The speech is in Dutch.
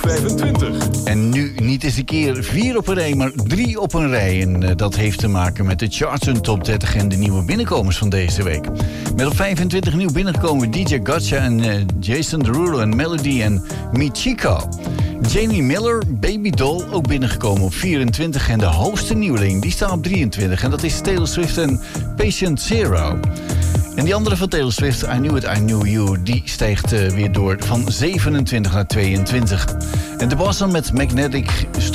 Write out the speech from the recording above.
25. En nu niet eens een keer 4 op een rij, maar 3 op een rij. En dat heeft te maken met de charts en top 30 en de nieuwe binnenkomers van deze week. Met op 25 nieuw binnengekomen DJ Gotcha en Jason Derulo en Melody en Michiko. Janie Miller, Baby Doll, ook binnengekomen op 24. En de hoogste nieuweling, die staat op 23. En dat is Taylor Swift en Patient Zero. En die andere van Taylor Swift, I Knew It, I Knew You, die stijgt weer door van 27 naar 22. En de Boston met Magnetic